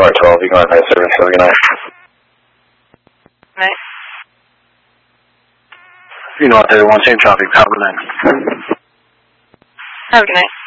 R12, you can night service, have a good night. Night. You know what, 31, same traffic, have a good night. Have a good night.